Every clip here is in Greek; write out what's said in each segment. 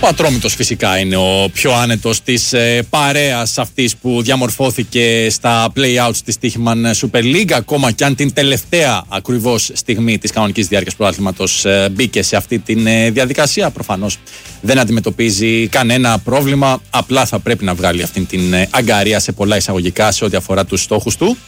Ο Ατρόμητος φυσικά είναι ο πιο άνετος της παρέας αυτής που διαμορφώθηκε στα play-outs της Τύχημαν Super League, ακόμα και αν την τελευταία ακριβώς στιγμή της κανονικής διάρκειας του πρωταθλήματος μπήκε σε αυτή τη διαδικασία. Προφανώς δεν αντιμετωπίζει κανένα πρόβλημα, απλά θα πρέπει να βγάλει αυτή την αγκαρία σε πολλά εισαγωγικά σε ό,τι αφορά τους στόχους του.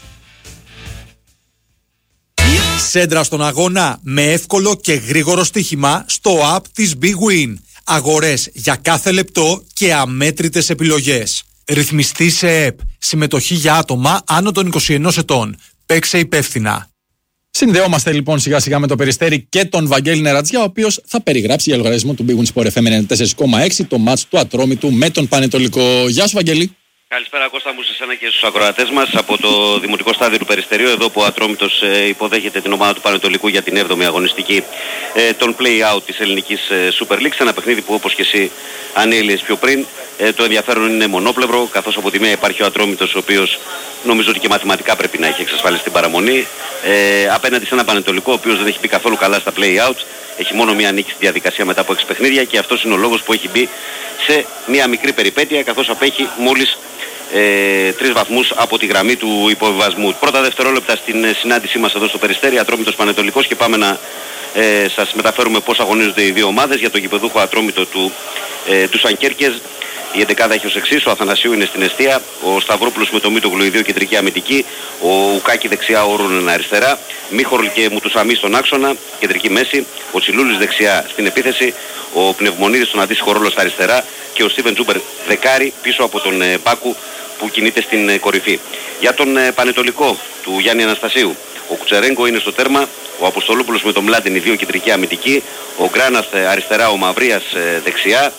Σέντρα στον αγώνα με εύκολο και γρήγορο στοίχημα στο app της Big Win. Αγορές για κάθε λεπτό και αμέτρητες επιλογές. Ρυθμιστή σε ΕΠ. Συμμετοχή για άτομα άνω των 21 ετών. Παίξε υπεύθυνα. Συνδεόμαστε λοιπόν σιγά σιγά με το Περιστέρι και τον Βαγγέλη Νερατζιά, ο οποίος θα περιγράψει για λογαριασμό του Big Win Sport FM 94,6 το μάτς του Ατρόμητου με τον Πανετολικό. Γεια σου Βαγγέλη. Καλησπέρα Κώστα μου, σε εσένα και στους ακροατές μας από το Δημοτικό Στάδιο του Περιστερίου, εδώ που ο Ατρόμητος υποδέχεται την ομάδα του Πανετολικού για την 7η αγωνιστική των play-out της ελληνικής Super League, σε ένα παιχνίδι που όπως και εσύ ανέλυες πιο πριν, το ενδιαφέρον είναι μονόπλευρο, καθώς από τη μία υπάρχει ο Ατρόμητος, ο οποίος νομίζω ότι και μαθηματικά πρέπει να έχει εξασφαλίσει την παραμονή, απέναντι σε ένα Πανετολικό, ο οποίος δεν έχει μπει καθόλου καλά στα play-out, έχει μόνο μία νίκη στη διαδικασία μετά από 6 παιχνίδια και αυτός είναι ο λόγος που έχει μπει σε μία μικρή περιπέτεια, καθώς απέχει μόλις 3 βαθμούς από τη γραμμή του υποβιβασμού. Πρώτα δευτερόλεπτα στην συνάντησή μας εδώ στο Περιστέρι, Ατρόμητος Πανετολικός, και πάμε να σας μεταφέρουμε πώς αγωνίζονται οι δύο ομάδες για το γηπεδούχο Ατρόμητο του Σανκέρκες. Η εντεκάδα έχει ως εξής: ο Αθανασίου είναι στην εστία, ο Σταυρόπουλος με το Μήτογλου οι δύο κεντρική αμυντική, ο Ουκάκη δεξιά, ο Ρούνεν αριστερά, Μίχορλ και Μουτουσαμί στον άξονα, κεντρική μέση, ο Τσιλούλης δεξιά στην επίθεση, ο Πνευμονίδης στον αντίστοιχο ρόλο στα αριστερά και ο Στίβεν Τζούμπερ δεκάρι πίσω από τον Μπάκου που κινείται στην κορυφή. Για τον Πανετολικό του Γιάννη Αναστασίου, ο Κουτσερέγκο είναι στο τέρμα, ο Αποστολόπουλος με τον Μλάντιν οι δύο κεντρική αμυντική, ο Γκράναθ αριστερά, ο Μαυρίας δεξιά,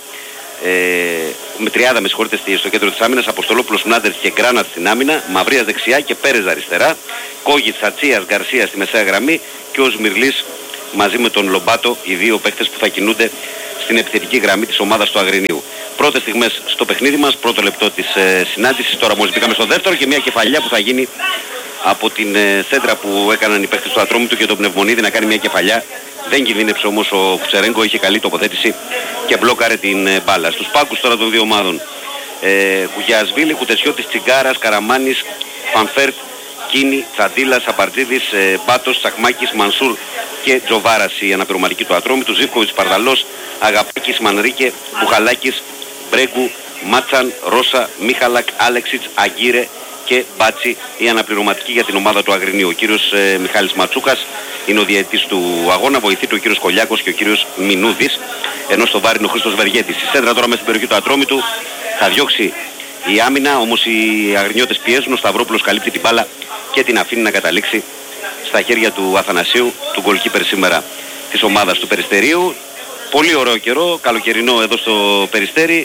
με τριάδα στο κέντρο της άμυνας, Αποστολόπουλος, Μλάντερς και Γκράναθ στην άμυνα, Μαυρίας δεξιά και Πέρες αριστερά, Κόγιτς, Ατσίας, Γκαρσία στη μεσαία γραμμή και ο Σμυρλής μαζί με τον Λομπάτο, οι δύο παίκτες που θα κινούνται στην επιθετική γραμμή της ομάδας του Αγρινίου. Πρώτες στιγμές στο παιχνίδι μας, πρώτο λεπτό της συνάντησης, τώρα μόλις μπήκαμε στο δεύτερο και μια κεφαλιά που θα γίνει από την σέντρα που έκαναν οι παίκτες του Ατρόμητου και τον Πνευμονίδη να κάνει μια κεφαλιά. Δεν κινδύνεψε όμως ο Κουτσερέγκο, είχε καλή τοποθέτηση και μπλόκαρε την μπάλα. Στους πάγκους τώρα των δύο ομάδων, Κουγιασβίλη, Κουτεσιώτης, Τσιγκάρας, Καραμάνης, Φανφέρτ, Κίνη, Τσαντίλας, Απαρτζίδης, Μπάτος, Τσακμάκης, Μανσούρ και Τζοβάρας η αναπληρωματική του Ατρόμητου, Ζίβκοβιτς, Παρδαλός, Αγαπάκης, Μανρίκε, Μπουχαλάκης, Μπρέγκου, Μάτσαν, Ρώσα, Μίχαλακ, Άλεξιτς, Αγκύρε και Μπάτσι η αναπληρωματική για την ομάδα του Αγρινίου. Ο κύριος Μιχάλης Ματσούκας είναι ο διαιτητής του αγώνα, βοηθείται ο κύριος Κολιάκος και ο κύριος Μινούδης, ενώ στο βάρ είναι ο Χρήστος Βεργέτης. Η σέντρα τώρα μέσα στην περιοχή του Ατρόμητου θα διώξει η άμυνα, όμως οι Αγρινιώτες πιέζουν, ο Σταυρόπουλος καλύπτει την μπάλα και την αφήνει να καταλήξει στα χέρια του Αθανασίου, του γκολκίπερ σήμερα της ομάδας του Περιστερίου. Πολύ ωραίο καιρό, καλοκαιρινό εδώ στο Περιστέρι.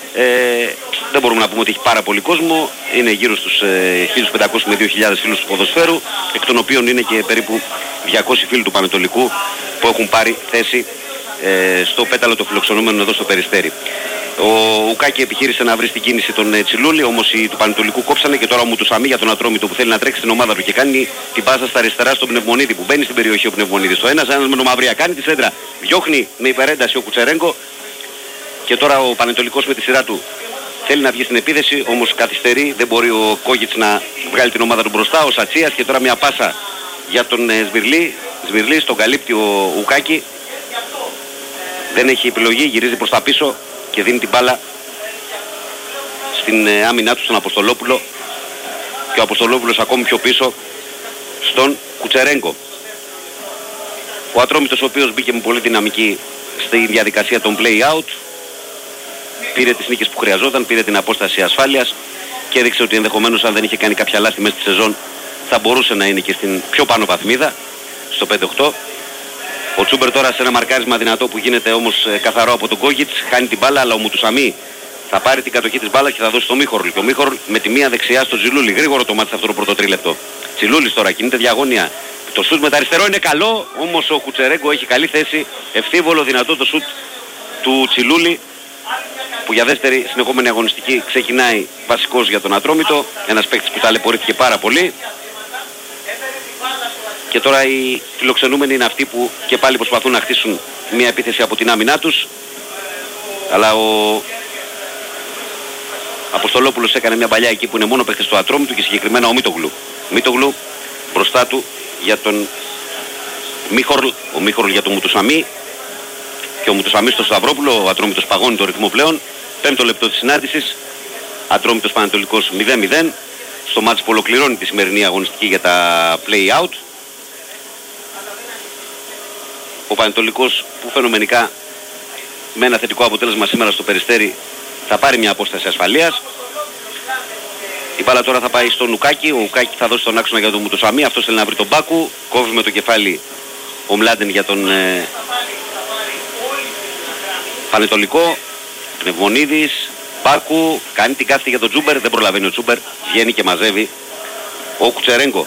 Δεν μπορούμε να πούμε ότι έχει πάρα πολύ κόσμο. Είναι γύρω στους 1.500 με 2.000 φίλους του ποδοσφαίρου, εκ των οποίων είναι και περίπου 200 φίλοι του Πανετολικού που έχουν πάρει θέση στο πέταλο το φιλοξενούμενο εδώ στο Περιστέρι. Ο Ουκάκη επιχείρησε να βρει στην κίνηση τον Τσιλούλη, όμως οι του Πανετολικού κόψανε και τώρα ο Μουτουσαμί για τον Ατρόμητο που θέλει να τρέξει στην ομάδα του και κάνει την πάσα στα αριστερά στον Πνευμονίδη που μπαίνει στην περιοχή ο Πνευμονίδης. Το ένας με τον Μαυρία κάνει τη σέντρα, διώχνει με υπερένταση ο Κουτσερέγκο και τώρα ο Πανετολικός με τη σειρά του θέλει να βγει στην επίθεση, όμως καθυστερεί, δεν μπορεί ο Κόγιτς να βγάλει την ομάδα του μπροστά, ο Σατσίας, και τώρα μια πάσα για τον Σμυρλή, τον καλύπτει ο Ουκάκη, δεν έχει επιλογή, γυρίζει προς τα πίσω και δίνει την μπάλα στην άμυνά του στον Αποστολόπουλο και ο Αποστολόπουλος ακόμη πιο πίσω στον Κουτσερέγκο. Ο Ατρόμητος, ο οποίος μπήκε με πολύ δυναμική στη διαδικασία των play-out, πήρε τις νίκες που χρειαζόταν, πήρε την απόσταση ασφάλειας και έδειξε ότι ενδεχομένως αν δεν είχε κάνει κάποια λάθη μέσα στη σεζόν θα μπορούσε να είναι και στην πιο πάνω βαθμίδα, στο 5-8. Ο Τσούμπερ τώρα σε ένα μαρκάρισμα δυνατό που γίνεται όμως καθαρό από τον Κόγιτς, χάνει την μπάλα, αλλά ο Μουτουσαμί θα πάρει την κατοχή της μπάλας και θα δώσει στο Μίχορλ. Και ο Μίχορλ με τη μία δεξιά στο Τσιλούλη, γρήγορο το μάτι σε αυτό το πρώτο τρίλεπτο. Τσιλούλης τώρα κινείται διαγώνια. Το σουτ με τα αριστερό είναι καλό, όμως ο Κουτσερέγκο έχει καλή θέση, ευθύβολο δυνατό το σουτ του Τσιλούλη, που για δεύτερη συνεχόμενη αγωνιστική ξεκινάει βασικός για τον Ατρόμητο, ένας παίκτης που ταλαιπωρήθηκε πάρα πολύ. Και τώρα οι φιλοξενούμενοι είναι αυτοί που και πάλι προσπαθούν να χτίσουν μια επίθεση από την άμυνά τους. Αλλά ο Αποστολόπουλος έκανε μια παλιά εκεί που είναι μόνο παίχτες του Ατρόμητου και συγκεκριμένα ο Μίτογλου. Μίτογλου μπροστά του για τον Μίχορλ, ο Μίχορλ για τον Μουτουσαμί και ο Μουτουσαμί στο Σταυρόπουλο. Ο Ατρόμητος παγώνει το ρυθμό πλέον. 5ο λεπτό της συνάντησης. Ατρόμητος Πανετολικός 0-0 στο μάτς που ολοκληρώνει τη σημερινή αγωνιστική για τα play-out. Ο Πανετολικός που φαινομενικά με ένα θετικό αποτέλεσμα σήμερα στο Περιστέρι θα πάρει μια απόσταση ασφαλείας. Η μπάλα τώρα θα πάει στον Ουκάκη. Ο Ουκάκη θα δώσει τον άξονα για τον Μουτουσαμί. Αυτός θέλει να βρει τον Μπάκου. Κόβει με το κεφάλι ο Μλάντεν για τον Πανετολικό. Πνευμονίδης, Μπάκου, κάνει την κάθετη για τον Τζούμπερ. Δεν προλαβαίνει ο Τζούμπερ. Βγαίνει και μαζεύει ο Κουτσερέγκο.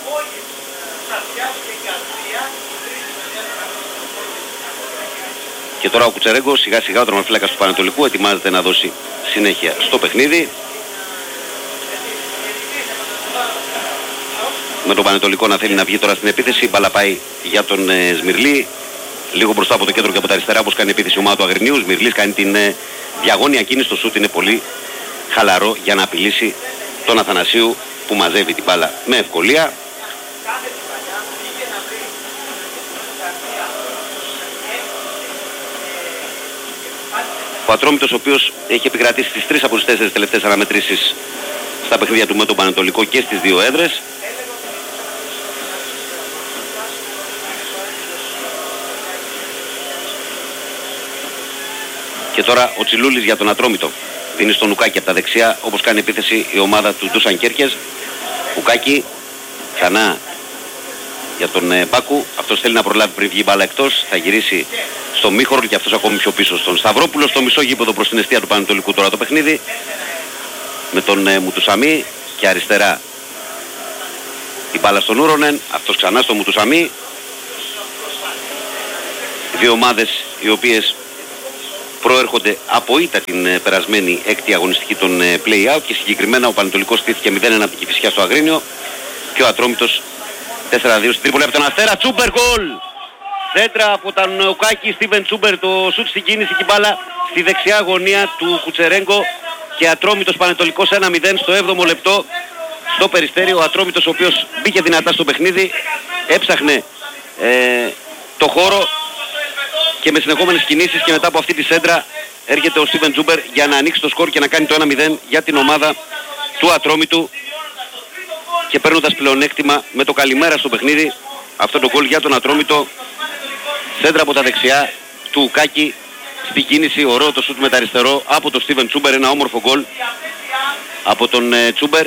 Και τώρα ο Κουτσερέγκο, σιγά σιγά ο τερματοφύλακας του Πανετολικού, ετοιμάζεται να δώσει συνέχεια στο παιχνίδι. Με τον Πανετολικό να θέλει να βγει τώρα στην επίθεση. Η μπάλα πάει για τον Σμυρλή. Λίγο μπροστά από το κέντρο και από τα αριστερά, όπως κάνει επίθεση η ομάδα του Αγρινίου. Σμυρλής κάνει την διαγώνια κίνηση. Το σούτ είναι πολύ χαλαρό για να απειλήσει τον Αθανασίου που μαζεύει την μπάλα με ευκολία. Ο Ατρόμητος, ο οποίος έχει επικρατήσει στις 3 από τις 4 τελευταίες αναμετρήσεις στα παιχνίδια του με τον Πανετολικό και στις δύο έδρες. Και τώρα ο Τσιλούλης για τον Ατρόμητο. Δίνει στον Ουκάκη από τα δεξιά, όπως κάνει επίθεση η ομάδα του Ντούσαν Κέρκες. Ουκάκη ξανά για τον Μπάκου. Αυτός θέλει να προλάβει πριν βγει μπάλα εκτός. Θα γυρίσει στο Μίχορλ και αυτός ακόμη πιο πίσω στον Σταυρόπουλο. Στο μισό γήπεδο προς την εστία του Πανετολικού τώρα το παιχνίδι. Με τον Μουτουσαμί και αριστερά η μπάλα στον Ούρονεν. Αυτός ξανά στο Μουτουσαμί. Δύο ομάδες οι οποίες προέρχονται από ήττα την περασμένη έκτη αγωνιστική των play-out και συγκεκριμένα ο Πανετολικός στήθηκε 0-1 από την Κηφισιά στο Αγρίνιο και ο Ατρόμητος 4-2 στην Τρίπολη από τον Αστέρα. Τσούμπερ γκολ! Δέντρα από τον Ουκάκη, Στίβεν Τσούμπερ, το σουτ στην κίνηση και μπάλα στη δεξιά γωνία του Κουτσερέγκο και Ατρόμητος Πανετολικός 1-0 στο 7ο λεπτό στο Περιστέρι. Ο Ατρόμητος, ο οποίος μπήκε δυνατά στο παιχνίδι, έψαχνε το χώρο και με συνεχόμενες κινήσεις και μετά από αυτή τη σέντρα έρχεται ο Στίβεν Τσούμπερ για να ανοίξει το σκορ και να κάνει το 1-0 για την ομάδα του Ατρόμητου και παίρνοντας πλεονέκτημα με το καλημέρα στο παιχνίδι. Αυτό το γκολ για τον Ατρόμητο, σέντρα από τα δεξιά του Ουκάκη στην κίνηση, ωραίο το σούτ με τα αριστερό από τον Στίβεν Τσούμπερ, ένα όμορφο γκολ από τον Τσούμπερ.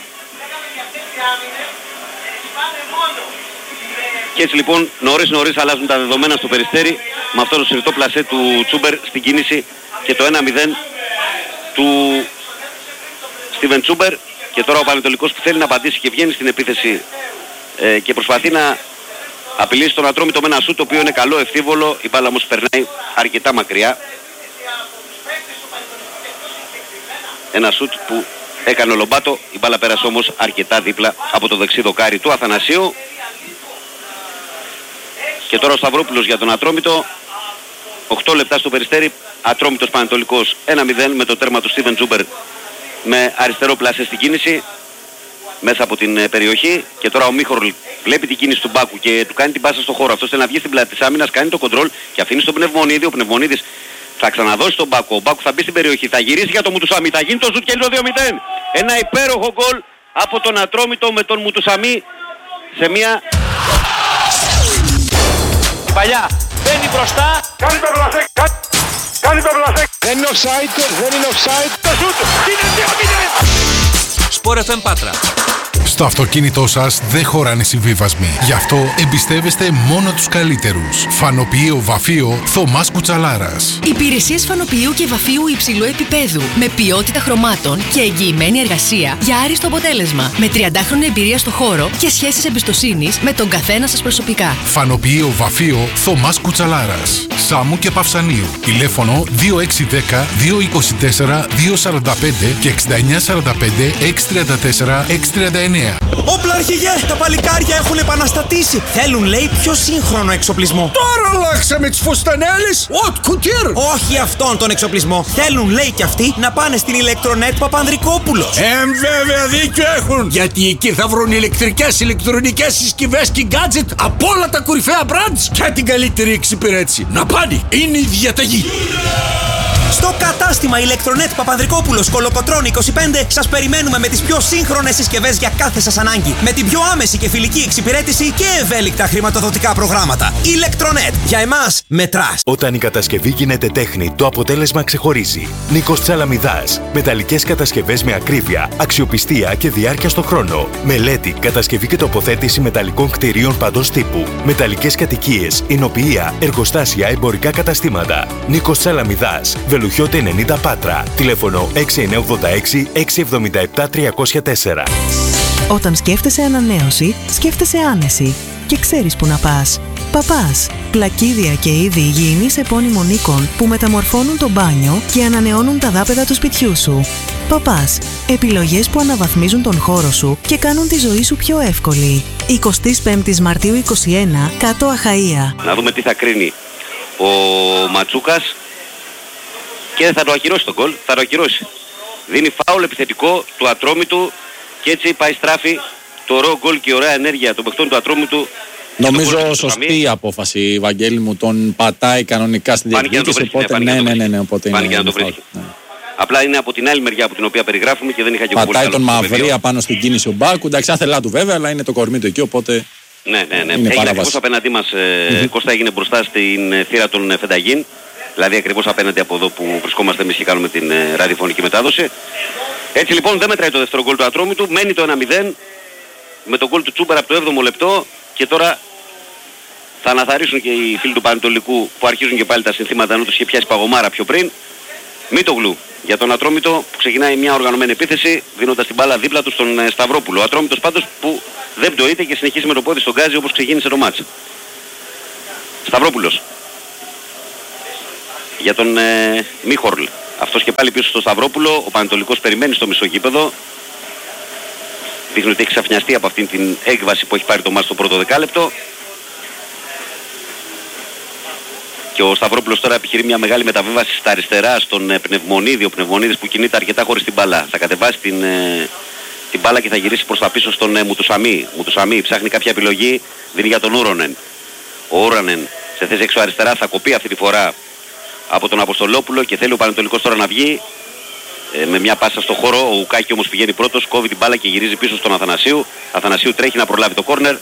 Και έτσι λοιπόν νωρίς αλλάζουν τα δεδομένα στο Περιστέρι με αυτό το συρτό πλασέ του Τσούμπερ στην κίνηση και το 1-0 του Στίβεν Τσούμπερ. Και τώρα ο Πανετολικός που θέλει να απαντήσει και βγαίνει στην επίθεση και προσπαθεί να απειλήσει τον Ατρόμητο με ένα σούτ το οποίο είναι καλό, ευθύβολο. Η μπάλα όμως περνάει αρκετά μακριά. Ένα σούτ που έκανε ο Λομπάτο, η μπάλα πέρασε όμως αρκετά δίπλα από το δεξί δοκάρι του Αθανασίου. Και τώρα ο Σταυρόπουλος για τον Ατρόμητο. 8 λεπτά στο Περιστέρι. Ατρόμητος Πανετολικός 1-0 με το τέρμα του Στίβεν Τσούμπερ με αριστερό πλασέ στην κίνηση μέσα από την περιοχή. Και τώρα ο Μίχορλ βλέπει την κίνηση του Μπάκου και του κάνει την πάσα στο χώρο. Αυτός θέλει να βγει στην πλάτη της άμυνας, κάνει το κοντρόλ και αφήνει στον Πνευμονίδη. Ο Πνευμονίδης θα ξαναδώσει τον Μπάκου. Ο Μπάκου θα μπει στην περιοχή, θα γυρίσει για τον Μουτουσαμί. Θα γίνει το σουτ και είναι το 2-0. Ένα υπέροχο γκολ από τον Ατρόμητο με τον Μουτουσαμί σε μια παλιά. Μπαίνει μπροστά. Κάνει το πλασέ. Κάνει το πλασέ. Δεν είναι offside, δεν είναι offside. Το σούτ είναι 2-0. Σπορ FM Πάτρα. Στο αυτοκίνητό σας δεν χωράνε συμβίβασμοι. Γι' αυτό εμπιστεύεστε μόνο τους καλύτερους. Φανοποιείο Βαφείο Θωμάς Κουτσαλάρας. Υπηρεσίες φανοποιείου και βαφείου υψηλού επίπεδου. Με ποιότητα χρωμάτων και εγγυημένη εργασία για άριστο αποτέλεσμα. Με 30χρονη εμπειρία στο χώρο και σχέσεις εμπιστοσύνης με τον καθένα σας προσωπικά. Φανοποιείο Βαφείο Θωμάς Κουτσαλάρας. Σάμου και Παυσανίου. Τηλέφωνο 2610 224 245 και 6945 634 639. 9. Όπλα αρχηγέ, τα παλικάρια έχουν επαναστατήσει. Θέλουν, λέει, πιο σύγχρονο εξοπλισμό. Τώρα αλλάξαμε τις φουστανέλες. Οτ κουτιέρ. Όχι αυτόν τον εξοπλισμό. Θέλουν, λέει, κι αυτοί να πάνε στην Ηλεκτρονέτ Παπανδρικόπουλος. Βέβαια δίκιο έχουν. Γιατί εκεί θα βρουν ηλεκτρικές, ηλεκτρονικές συσκευές και gadget από όλα τα κορυφαία brands και την καλύτερη εξυπηρέτηση. Να πάνε, είναι η διαταγή. Στο κατάστημα Ηλεκτρονέτ Παπανδρικόπουλος Κολοκοτρών 25 σας περιμένουμε με τις πιο σύγχρονες συσκευές για κάθε σας ανάγκη. Με την πιο άμεση και φιλική εξυπηρέτηση και ευέλικτα χρηματοδοτικά προγράμματα. Ηλεκτρονέτ. Για εμάς μετράς. Όταν η κατασκευή γίνεται τέχνη, το αποτέλεσμα ξεχωρίζει. Νίκος Τσαλαμιδάς. Μεταλλικές κατασκευές με ακρίβεια, αξιοπιστία και διάρκεια στο χρόνο. Μελέτη, κατασκευή και τοποθέτηση μεταλλικών κτηρίων παντός τύπου. Μεταλλικές κατοικίες, εινοποιεία, εργοστάσια, εμπορικά καταστήματα. Νίκος Τσαλαμιδάς. Βελουχιώτε 90 Πάτρα. Τηλέφωνο 6986 677 304. Όταν σκέφτεσαι ανανέωση, σκέφτεσαι άνεση. Και ξέρεις που να πας. Παπάς. Πλακίδια και είδη υγιεινής επώνυμων οίκων που μεταμορφώνουν το μπάνιο και ανανεώνουν τα δάπεδα του σπιτιού σου. Παπάς. Επιλογές που αναβαθμίζουν τον χώρο σου και κάνουν τη ζωή σου πιο εύκολη. 25 Μαρτίου 21, Κάτω Αχαΐα. Να δούμε τι θα κρίνει ο Ματσούκας. Και θα το ακυρώσει τον γκολ, θα το ακυρώσει. Δίνει φάουλ επιθετικό του Ατρόμητου και έτσι πάει στράφη το ωραίο γκολ και η ωραία ενέργεια των παιχτών του Ατρόμητου. Νομίζω σωστή η απόφαση, Βαγγέλη μου, τον πατάει κανονικά στην διεκδίκηση, οπότε πάνε και να το βρίσκει. Απλά είναι από την άλλη μεριά από την οποία περιγράφουμε και δεν είχα και πολύ. Πατάει τον Μαυρία πάνω στην κίνηση ο Μπάκου, εντάξει άθελά του βέβαια, αλλά είναι το κορμί του εκεί, οπότε... Ναι. Έγινε ακριβώς απέναντί μας, Κώστα, έγινε μπροστά στην θύρα των Φενταγίν. Δηλαδή ακριβώς απέναντι από εδώ που βρισκόμαστε εμείς και κάνουμε την ραδιοφωνική μετάδοση. Έτσι λοιπόν δεν μετράει το δεύτερο γκολ του Ατρόμητου, μένει το 1-0 με τον γκολ του Τσούμπερ από το 7ο λεπτό και τώρα θα αναθαρρήσουν και οι φίλοι του Πανετολικού που αρχίζουν και πάλι τα συνθήματα ενώ τους είχε πιάσει παγωμάρα πιο πριν. Μήτογλου για τον Ατρόμητο που ξεκινάει μια οργανωμένη επίθεση δίνοντας την μπάλα δίπλα του στον Σταυρόπουλο. Ο Ατρόμητος πάντως που δεν πτωείται και συνεχίζει με το πόδι στον γκάζι όπως ξεκίνησε το μάτς. Σταυρόπουλος. Για τον Μίχορλ. Αυτός και πάλι πίσω στο Σταυρόπουλο. Ο Πανετολικός περιμένει στο μισό γήπεδο. Δείχνει ότι έχει ξαφνιαστεί από αυτήν την έκβαση που έχει πάρει το μάτς στο πρώτο δεκάλεπτο. Και ο Σταυρόπουλος τώρα επιχειρεί μια μεγάλη μεταβίβαση στα αριστερά στον Πνευμονίδη. Ο Πνευμονίδης που κινείται αρκετά χωρίς την μπάλα. Θα κατεβάσει την μπάλα και θα γυρίσει προς τα πίσω στον Μουτουσαμί. Μουτουσαμί ψάχνει κάποια επιλογή. Δίνει για τον Ούρονεν. Ο Ούρονεν σε θέση έξω αριστερά θα κοπεί αυτή τη φορά από τον Αποστολόπουλο και θέλει ο Πανετολικός τώρα να βγει με μια πάσα στο χώρο. Ο Ουκάκη όμως πηγαίνει πρώτος, κόβει την μπάλα και γυρίζει πίσω στον Αθανασίου. Αθανασίου τρέχει να προλάβει το κόρνερ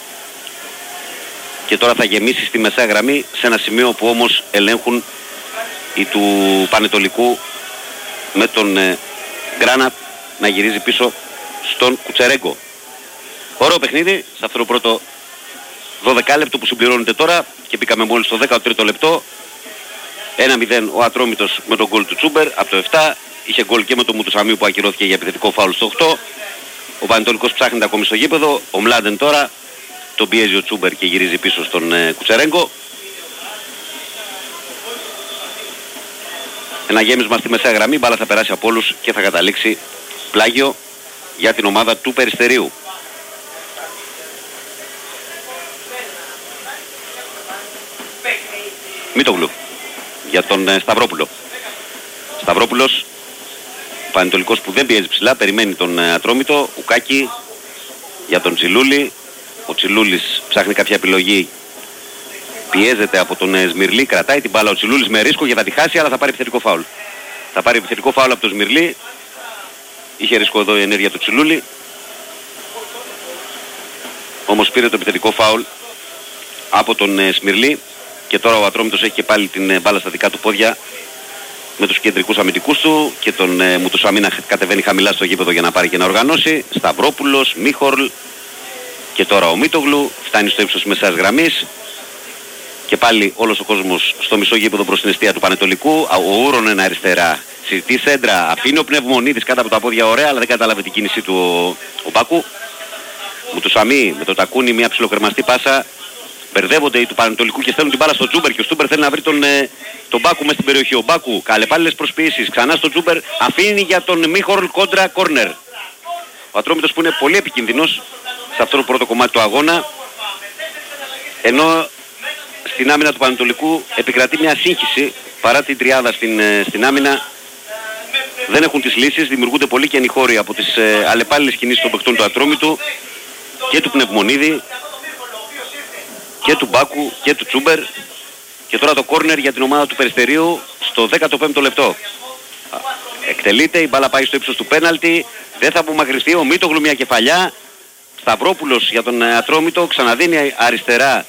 και τώρα θα γεμίσει στη μεσαία γραμμή σε ένα σημείο που όμως ελέγχουν οι του Πανετολικού με τον Γκράνατ να γυρίζει πίσω στον Κουτσερέγκο. Ωραίο παιχνίδι σε αυτό το πρώτο 12 λεπτό που συμπληρώνεται τώρα και μπήκαμε μόλις στο 13ο λεπτό. 1-0 ο Ατρόμητος με τον γκολ του Τσούμπερ από το 7. Είχε γκολ και με τον Μουτουσαμίου που ακυρώθηκε για επιθετικό φάουλ στο 8. Ο Πανετολικός ψάχνεται ακόμη στο γήπεδο. Ο Μλάντεν τώρα τον πιέζει ο Τσούμπερ και γυρίζει πίσω στον Κουτσερέγκο. Ένα γέμισμα στη μεσαία γραμμή. Μπάλα θα περάσει από όλους και θα καταλήξει πλάγιο για την ομάδα του Περιστερίου. Μήτογλου για τον Σταυρόπουλο. Σταυρόπουλος, Πανετολικός που δεν πιέζει ψηλά, περιμένει τον Ατρόμητο. Ουκάκη για τον Τσιλούλη. Ο Τσιλούλης ψάχνει κάποια επιλογή. Πιέζεται από τον Σμυρλή, κρατάει την μπάλα ο Τσιλούλης με ρίσκο και θα τη χάσει, αλλά θα πάρει επιθετικό φάουλ. Θα πάρει επιθετικό φάουλ από τον Σμυρλή. Είχε ρίσκο εδώ η ενέργεια του Τσιλούλη. Όμως πήρε το επιθετικό φάουλ από τον Σμυρλή. Και τώρα ο Ατρόμητος έχει και πάλι την μπάλα στα δικά του πόδια με τους κεντρικούς αμυντικούς του και τον Μουτουσαμί να κατεβαίνει χαμηλά στο γήπεδο για να πάρει και να οργανώσει. Σταυρόπουλος, Μίχορλ και τώρα ο Μήτογλου φτάνει στο ύψος της μεσαίας γραμμής και πάλι όλος ο κόσμος στο μισό γήπεδο προς την εστία του Πανετολικού. Ο Ούρονεν αριστερά, συζητή σέντρα, αφήνει ο Πνευμονίδης κάτω από τα πόδια ωραία, αλλά δεν κατάλαβε την κίνησή του ο Μπάκου. Μουτουσαμί με το τακούνι, μια ψιλοκρεμαστή πάσα. Μπερδεύονται οι του Πανετολικού και στέλνουν την μπάλα στο Τζούμπερ και ο Τζούμπερ θέλει να βρει τον Μπάκου μέσα στην περιοχή. Ο Μπάκου, καλεπάλληλες προσποιήσεις, ξανά στο Τζούμπερ, αφήνει για τον Μίχορλ κόντρα κόρνερ. Ο Ατρόμητος που είναι πολύ επικίνδυνος σε αυτό το πρώτο κομμάτι του αγώνα, ενώ στην άμυνα του Πανετολικού επικρατεί μια σύγχυση παρά την τριάδα στην άμυνα. Δεν έχουν τις λύσεις, δημιουργούνται πολύ κενοί χώροι από τις αλλεπάλληλες κινήσεις των παιχτών του Ατρόμητου και του Πνευμονίδη και του Μπάκου και του Τσούμπερ. Και τώρα το κόρνερ για την ομάδα του Περιστερίου στο 15ο λεπτό. Εκτελείται, η μπάλα πάει στο ύψος του πέναλτι, δεν θα απομακρυνθεί ο Μήτογλου, μια κεφαλιά. Σταυρόπουλος για τον Ατρόμητο, ξαναδίνει αριστερά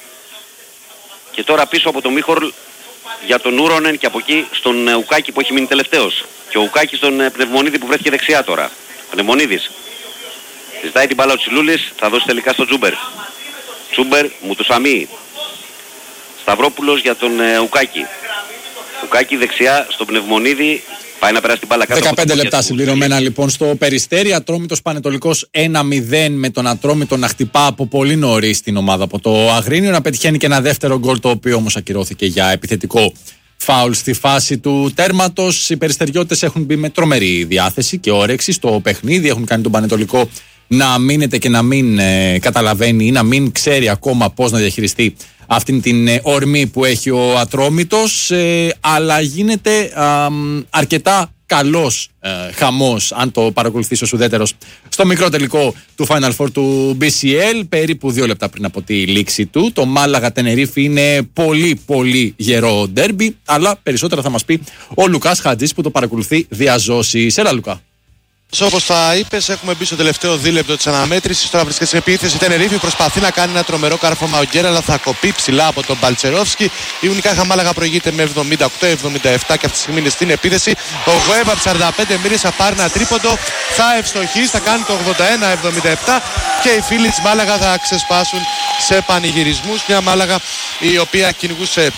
και τώρα πίσω από τον Μίχορλ για τον Ούρονεν και από εκεί στον Ουκάκη που έχει μείνει τελευταίος. Και ο Ουκάκης στον Πνευμονίδη που βρέθηκε δεξιά τώρα. Πνευμονίδης. Ζητάει την μπάλα ο Τσιλούλης, θα δώσει τελικά στον Τσούμπερ. Τσούμπερ, Μουτουσαμί. Σταυρόπουλος για τον Ουκάκη. Ουκάκη δεξιά στον Πνευμονίδη. Πάει να περάσει την μπάλα κάτω. 15 λεπτά συμπληρωμένα λοιπόν στο Περιστέρι. Ατρόμητος Πανετολικός 1-0, με τον Ατρόμητο να χτυπά από πολύ νωρίς την ομάδα από το Αγρίνιο, να πετυχαίνει και ένα δεύτερο γκολ, το οποίο όμως ακυρώθηκε για επιθετικό φάουλ στη φάση του τέρματος. Οι περιστεριώτες έχουν μπει με τρομερή διάθεση και όρεξη στο παιχνίδι. Έχουν κάνει τον Πανετολικό να μείνεται και να μην καταλαβαίνει ή να μην ξέρει ακόμα πώς να διαχειριστεί αυτήν την ορμή που έχει ο Ατρόμητος, αλλά γίνεται αρκετά καλός χαμός, αν το παρακολουθήσει ο ουδέτερος, στο μικρό τελικό του Final Four του BCL, περίπου 2 λεπτά πριν από τη λήξη του. Το Μάλαγα Τενερίφη είναι πολύ πολύ γερό ντέρμπι, αλλά περισσότερα θα μας πει ο Λουκάς Χατζής που το παρακολουθεί διαζώσεις. Έλα Λουκά. Όπως τα είπες, έχουμε μπει στο τελευταίο δίλεπτο της αναμέτρησης. Τώρα βρίσκεται στην επίθεση. Τενερίφη προσπαθεί να κάνει ένα τρομερό κάρφωμα ο Γκέρα, αλλά θα κοπεί ψηλά από τον Μπαλτσερόφσκι. Η Ουνικάχα Μάλαγα προηγείται με 78-77 και αυτή τη στιγμή είναι στην επίθεση. Ο Γουέβα από 45 μοίρες θα πάρει ένα τρίποντο, θα ευστοχίσει, θα κάνει το 81-77 και οι φίλοι της Μάλαγα θα ξεσπάσουν σε πανηγυρισμούς. Μια Μάλαγα η οποία κυνηγούσε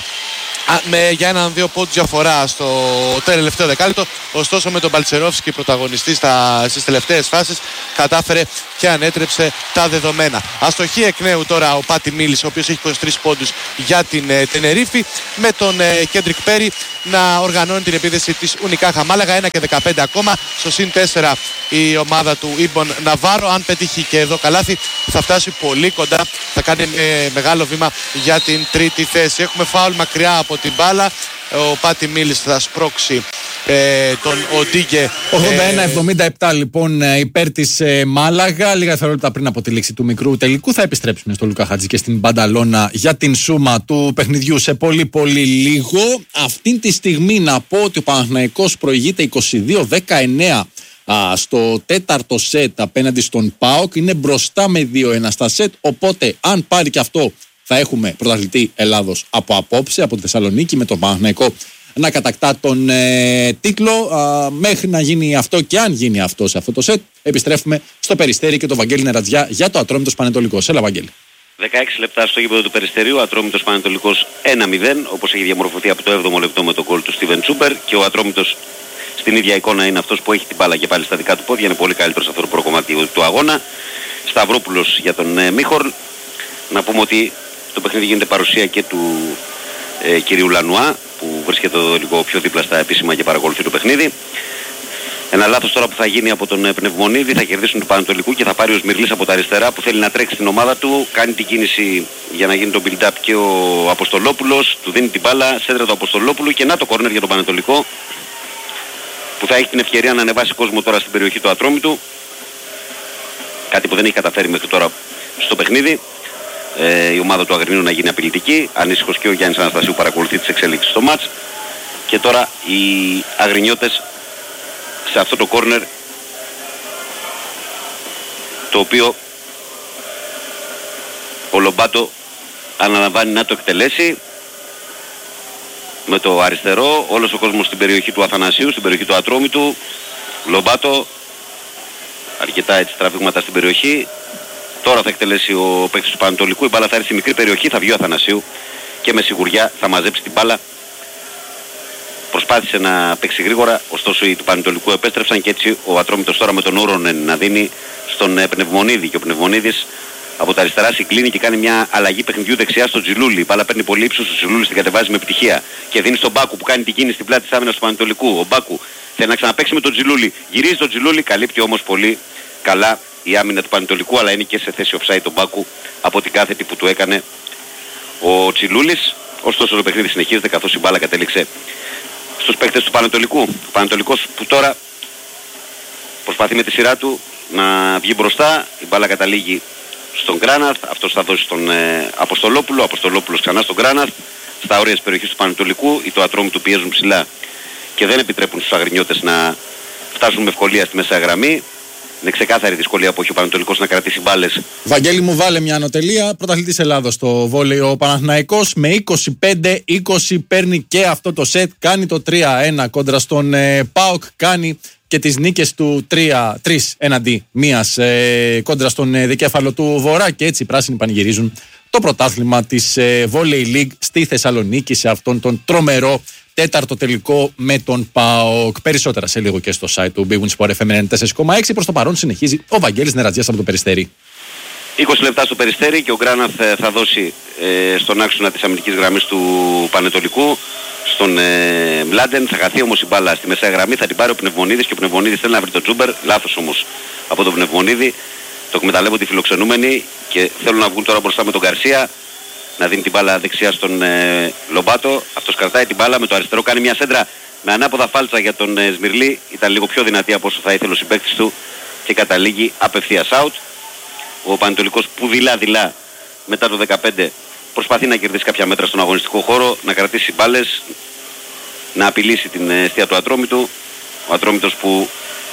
για έναν 2 πόντους διαφορά στο τελευταίο δεκάλεπτο. Ωστόσο με τον Μπαλτσερόφσκι πρωταγωνιστή στις τελευταίες φάσεις κατάφερε και ανέτρεψε τα δεδομένα. Αστοχή εκ νέου τώρα ο Πάτι Μίλης, ο οποίος έχει 23 πόντους για την Τενερίφη, με τον Κέντρικ Πέρι να οργανώνει την επίθεση της Ουνικάχα Μάλαγα. 1 και 15 ακόμα, στο συν 4 η ομάδα του Ιμπον Ναβάρο. Αν πετύχει και εδώ καλάθι θα φτάσει πολύ κοντά, θα κάνει μεγάλο βήμα για την τρίτη θέση. Έχουμε φάουλ μακριά από την μπάλα. Ο Πάτι Μίλης θα σπρώξει τον Οντίγκε. 81-77 λοιπόν υπέρ της Μάλαγα. Λίγα δευτερόλεπτα πριν από τη λήξη του μικρού τελικού. Θα επιστρέψουμε στο Λουκά Χατζη και στην Μπανταλώνα για την σούμα του παιχνιδιού σε πολύ πολύ λίγο. Αυτή τη στιγμή να πω ότι ο Παναθηναϊκός προηγείται 22-19 στο τέταρτο σετ απέναντι στον ΠΑΟΚ. Είναι μπροστά με 2-1 στα σετ, οπότε αν πάρει και αυτό θα έχουμε πρωταθλητή Ελλάδος από απόψε, από τη Θεσσαλονίκη, με τον Παναθηναϊκό να κατακτά τον τίτλο. Μέχρι να γίνει αυτό, και αν γίνει αυτό σε αυτό το σετ, επιστρέφουμε στο Περιστέρι και τον Βαγγέλη Νερατζιά για το Ατρόμητος Πανετολικός. Έλα Βαγγέλη. 16 λεπτά στο γήπεδο του Περιστερίου, Ατρόμητος Πανετολικός 1-0, όπως έχει διαμορφωθεί από το 7ο λεπτό με τον γκολ του Στίβεν Τσούμπερ, και ο Ατρόμητος στην ίδια εικόνα είναι αυτός που έχει την μπάλα και πάλι στα δικά του πόδια, είναι πολύ καλύτερος σε αυτό το προκομμάτι του αγώνα. Σταυρόπουλος για τον Μίχορλ. Να πούμε ότι το παιχνίδι γίνεται παρουσία και του κυρίου Λανουά, που βρίσκεται εδώ λίγο πιο δίπλα στα επίσημα και παρακολουθεί το παιχνίδι. Ένα λάθος τώρα που θα γίνει από τον Πνευμονίδη, θα κερδίσουν του Πανετολικού και θα πάρει ο Σμυρλής από τα αριστερά, που θέλει να τρέξει την ομάδα του. Κάνει την κίνηση για να γίνει το build-up και ο Αποστολόπουλος, του δίνει την μπάλα, σέντρα του Αποστολόπουλου, και να το κόρνερ για τον Πανετολικό, που θα έχει την ευκαιρία να ανεβάσει κόσμο τώρα στην περιοχή του Ατρόμητου. Κάτι που δεν έχει καταφέρει μέχρι τώρα στο παιχνίδι. Η ομάδα του Αγρινίου να γίνει απειλητική. Ανήσυχος και ο Γιάννης Αναστασίου παρακολουθεί τις εξελίξεις στο μάτς. Και τώρα οι Αγρινιώτες σε αυτό το κόρνερ, το οποίο ο Λομπάτο αναλαμβάνει να το εκτελέσει με το αριστερό. Όλος ο κόσμος στην περιοχή του Αθανασίου, στην περιοχή του Ατρόμητου. Λομπάτο, αρκετά έτσι τραβήγματα στην περιοχή. Τώρα θα εκτελέσει ο παίκτης του Πανετολικού. Η μπάλα θα έρθει στη μικρή περιοχή, θα βγει ο Αθανασίου και με σιγουριά θα μαζέψει την μπάλα. Προσπάθησε να παίξει γρήγορα, ωστόσο οι του Πανετολικού επέστρεψαν, και έτσι ο Ατρόμητος τώρα με τον Ούρονεν να δίνει στον Πνευμονίδη, και ο Πνευμονίδης από τα αριστερά συγκλίνει και κάνει μια αλλαγή παιχνιδιού δεξιά στον Τζιλούλη. Η μπάλα παίρνει πολύ ύψος, ο Τζιλούλης την κατεβάζει με επιτυχία και δίνει στον Μπάκου που κάνει την κίνηση στην πλάτη της άμυνας του Πανετολικού. Ο Μπάκου θέλει να ξαναπαίξει με τον Τζιλούλη, γυρίζει τον Τζιλούλη, καλύπτει όμως πολύ καλά η άμυνα του Πανετολικού, αλλά είναι και σε θέση offside τον Μπάκου από την κάθετη που του έκανε ο Τσιλούλης. Ωστόσο το παιχνίδι συνεχίζεται καθώς η μπάλα κατέληξε στους παίκτες του Πανετολικού. Ο Πανετολικός που τώρα προσπαθεί με τη σειρά του να βγει μπροστά, η μπάλα καταλήγει στον Γκράναθ, αυτός θα δώσει στον Αποστολόπουλο, Αποστολόπουλος ξανά στον Γκράναθ, στα όρια της περιοχής του Πανετολικού, οι του Ατρόμητου πιέζουν ψηλά και δεν επιτρέπουν στους αγρινιώτες να φτάσουν με ευκολία στη μέσα γραμμή. Είναι ξεκάθαρη δυσκολία που έχει ο Πανετολικός να κρατήσει μπάλες. Βαγγέλη μου, βάλε μια ανωτελεία. Πρωταθλητής Ελλάδος στο βόλεϊ ο Παναθηναϊκός με 25-20 παίρνει και αυτό το σετ. Κάνει το 3-1 κόντρα στον ΠΑΟΚ. Κάνει και τις νίκες του 3 έναντι μίας κόντρα στον δικέφαλο του Βορρά. Και έτσι οι πράσινοι πανηγυρίζουν το πρωτάθλημα της Volley League στη Θεσσαλονίκη σε αυτόν τον τρομερό τέταρτο τελικό με τον ΠΑΟΚ. Περισσότερα σε λίγο και στο site του Big Win Sport FM 94,6. Προς το παρόν συνεχίζει ο Βαγγέλης Νερατζίας από το Περιστέρι. 20 λεπτά στο Περιστέρι και ο Γκράναθ θα δώσει στον άξονα της αμυντικής γραμμής του Πανετολικού στον Μλάντεν. Θα χαθεί όμως η μπάλα στη μεσαία γραμμή, θα την πάρει ο Πνευμονίδης και ο Πνευμονίδης θέλει να βρει τον Τζούμπερ. Λάθος όμως από τον Πνευμονίδη. Το εκμεταλλεύονται οι φιλοξενούμενοι και θέλουν να βγουν τώρα μπροστά με τον Γκαρσία. Να δίνει την μπάλα δεξιά στον Λομπάτο. Αυτός κρατάει την μπάλα με το αριστερό, κάνει μια σέντρα με ανάποδα φάλτσα για τον Σμυρλή. Ήταν λίγο πιο δυνατή από όσο θα ήθελε ο συμπαίκτης του και καταλήγει απευθείας out. Ο Πανετολικός που δειλά μετά το 15 προσπαθεί να κερδίσει κάποια μέτρα στον αγωνιστικό χώρο, να κρατήσει μπάλες, να απειλήσει την αιστεία του Ατρόμητου. Ο Ατρόμητος που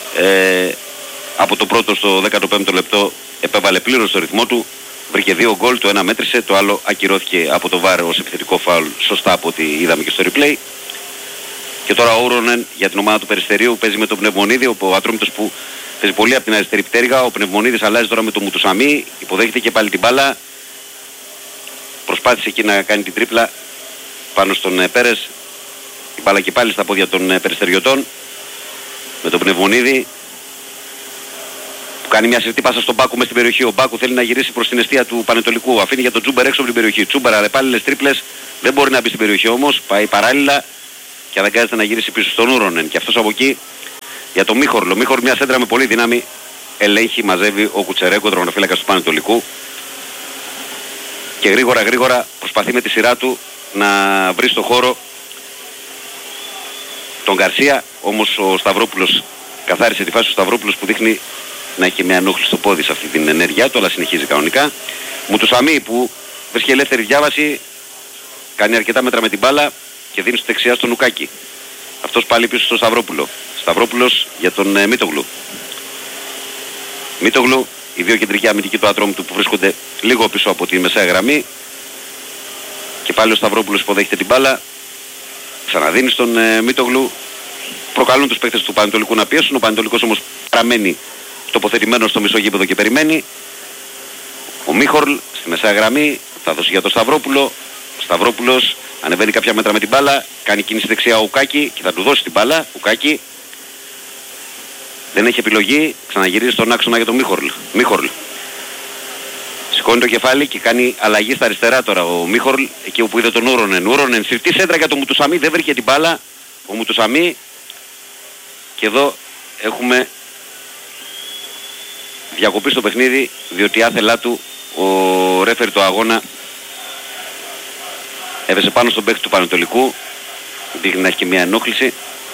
από το πρώτο στο 15ο λεπτό επέβαλε πλήρως το ρυθμό του. Βρήκε 2 γκολ, το ένα μέτρησε, το άλλο ακυρώθηκε από το VAR ως επιθετικό φάουλ, σωστά από ό,τι είδαμε και στο replay. Και τώρα ο Ούρονεν για την ομάδα του Περιστερίου παίζει με τον Πνευμονίδη, ο Ατρόμητος που παίζει πολύ από την αριστερή πτέρυγα. Ο Πνευμονίδης αλλάζει τώρα με τον Μουτουσαμί, υποδέχεται και πάλι την μπάλα. Προσπάθησε εκεί να κάνει την τρίπλα πάνω στον Πέρες. Η μπάλα και πάλι στα πόδια των Περιστεριωτών με τον Πνευμονίδη, που κάνει μια συρτή πάσα στον Μπάκου μέσα στην περιοχή. Ο Μπάκου θέλει να γυρίσει προς την εστία του Πανετολικού. Αφήνει για τον Τζούμπερ έξω από την περιοχή. Τζούμπερ αλλεπάλληλες τρίπλες. Δεν μπορεί να μπει στην περιοχή όμως. Πάει παράλληλα και αναγκάζεται να γυρίσει πίσω στον Ούρονεν. Και αυτός από εκεί για τον Μίχορλ. Ο Μίχορλ μια σέντρα με πολύ δύναμη. Ελέγχει, μαζεύει ο Κουτσερέγκο, τερματοφύλακας του Πανετολικού. Και γρήγορα προσπαθεί με τη σειρά του να βρει στο χώρο τον Γκαρσία. Όμως ο Σταυρόπουλος καθάρισε τη φάση, ο Σταυρόπουλος που δείχνει να έχει μια ενόχληση στο πόδι σε αυτή την ενέργειά του, αλλά συνεχίζει κανονικά. Μουτουσαμί που βρίσκει ελεύθερη διάβαση, κάνει αρκετά μέτρα με την μπάλα και δίνει στο δεξιά στον Ουκάκη. Αυτός πάλι πίσω στον Σταυρόπουλο. Σταυρόπουλος για τον Μίτογλου. Μίτογλου, οι δύο κεντρικοί αμυντικοί του Ατρόμητου που βρίσκονται λίγο πίσω από τη μεσαία γραμμή. Και πάλι ο Σταυρόπουλος υποδέχεται την μπάλα, ξαναδίνει στον Μίτογλου. Προκαλούν τους παίκτες του Πανετολικού να πιέσουν. Ο Πανετολικός όμως παραμένει τοποθετημένος στο μισό γήπεδο και περιμένει. Ο Μίχορλ στη μεσαία γραμμή θα δώσει για τον Σταυρόπουλο. Ο Σταυρόπουλος ανεβαίνει κάποια μέτρα με την μπάλα, κάνει κίνηση δεξιά ο Ουκάκη και θα του δώσει την μπάλα. Ουκάκη δεν έχει επιλογή, ξαναγυρίζει στον άξονα για τον Μίχορλ. Σηκώνει το κεφάλι και κάνει αλλαγή στα αριστερά τώρα ο Μίχορλ, εκεί όπου είδε τον Ούρονεν. Ούρονεν συρτή σέντρα για τον Μουτουσαμί, δεν βρήκε την μπάλα ο Μουτουσαμί. Και εδώ έχουμε διακοπή στο παιχνίδι, διότι άθελά του ο ρέφερ του αγώνα έβεσε πάνω στον παίκτη του Πανετολικού, δείχνει να έχει και μια ενόχληση